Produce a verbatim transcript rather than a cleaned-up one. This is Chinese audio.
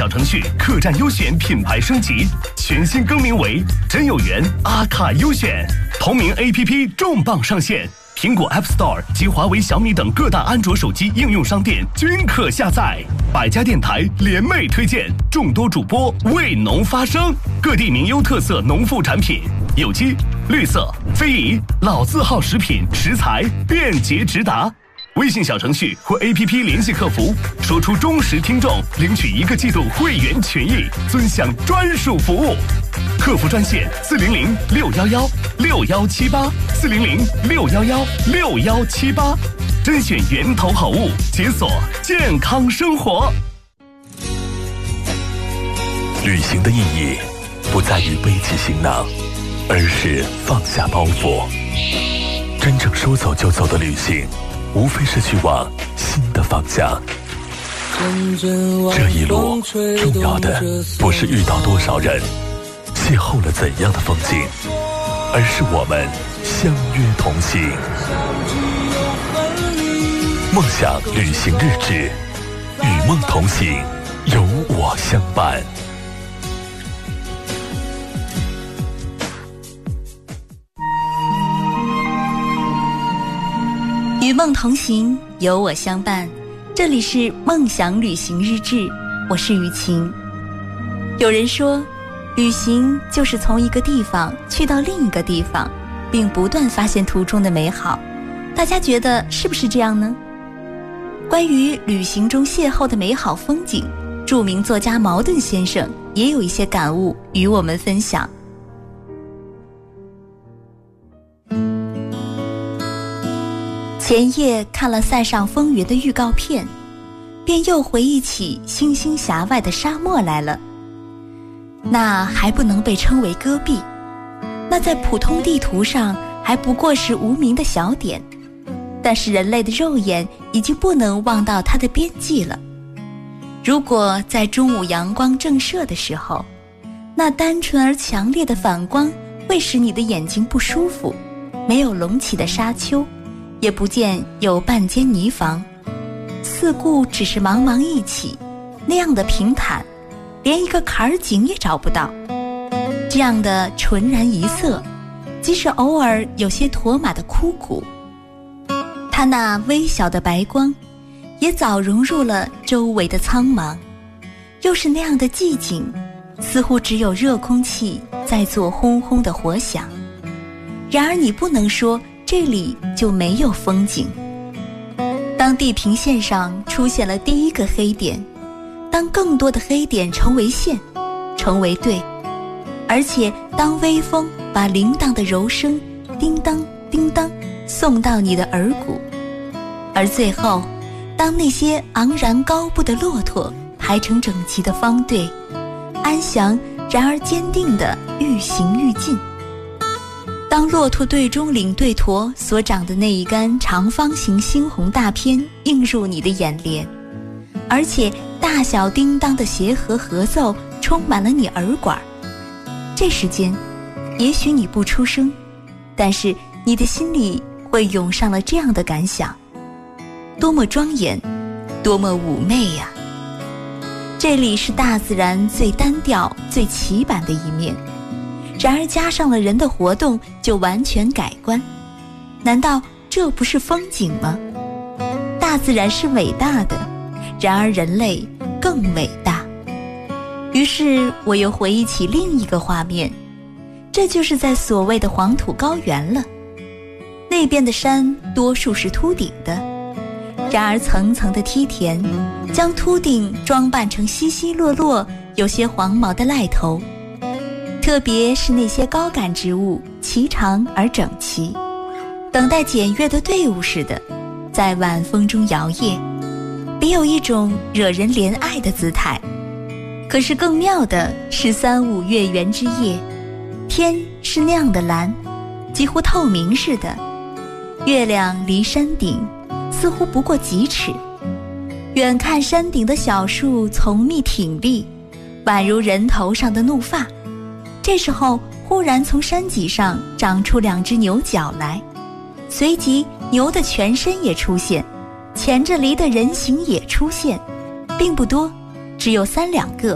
小程序客栈优选品牌升级，全新更名为真有缘阿卡优选，同名 A P P 重磅上线，苹果 App Store 及华为、小米等各大安卓手机应用商店均可下载。百家电台联袂推荐，众多主播为农发声，各地名优特色农副产品，有机、绿色、非遗、老字号食品食材便捷直达。微信小程序或 A P P 联系客服，说出忠实听众，领取一个季度会员权益，尊享专属服务。客服专线四零零六幺幺六幺七八四零零六幺幺六幺七八，甄选源头好物，解锁健康生活。 旅行的意义不在于背起行囊，而是放下包袱。真正说走就走的旅行，无非是去往新的方向。这一路重要的不是遇到多少人，邂逅了怎样的风景，而是我们相约同行。梦想旅行日志，与梦同行，有我相伴。 与梦同行，有我相伴。这里是梦想旅行日志，我是雨晴。有人说，旅行就是从一个地方去到另一个地方，并不断发现途中的美好。大家觉得是不是这样呢？关于旅行中邂逅的美好风景，著名作家茅盾先生也有一些感悟与我们分享。前夜看了《塞上风云》的预告片，便又回忆起星星峡外的沙漠来了。那还不能被称为戈壁，那在普通地图上还不过是无名的小点，但是人类的肉眼已经不能望到它的边际了。如果在中午阳光正射的时候，那单纯而强烈的反光会使你的眼睛不舒服。没有隆起的沙丘，也不见有半间泥房，四顾只是茫茫一起，那样的平坦，连一个坎儿井也找不到。这样的纯然一色，即使偶尔有些驼马的枯骨，它那微小的白光也早融入了周围的苍茫。又是那样的寂静，似乎只有热空气在做轰轰的活响。然而你不能说这里就没有风景。当地平线上出现了第一个黑点，当更多的黑点成为线，成为对，而且当微风把铃铛的柔声叮当叮当送到你的耳骨，而最后当那些昂然高步的骆驼排成整齐的方队，安详然而坚定地愈行愈近。当骆驼队中领队驼所长的那一杆长方形猩红大片映入你的眼帘，而且大小叮当的协和合奏充满了你耳管，这时间也许你不出声，但是你的心里会涌上了这样的感想：多么庄严，多么妩媚呀！这里是大自然最单调最奇板的一面，然而加上了人的活动就完全改观。难道这不是风景吗？大自然是伟大的，然而人类更伟大。于是我又回忆起另一个画面，这就是在所谓的黄土高原了。那边的山多数是秃顶的，然而层层的梯田将秃顶装扮成稀稀落落有些黄毛的赖头，特别是那些高杆植物颀长而整齐，等待检阅的队伍似的在晚风中摇曳，别有一种惹人怜爱的姿态。可是更妙的是三五月圆之夜，天是那样的蓝，几乎透明似的，月亮离山顶似乎不过几尺，远看山顶的小树丛密挺立，宛如人头上的怒发。这时候忽然从山脊上长出两只牛角来，随即牛的全身也出现，前着犁的人形也出现，并不多，只有三两个，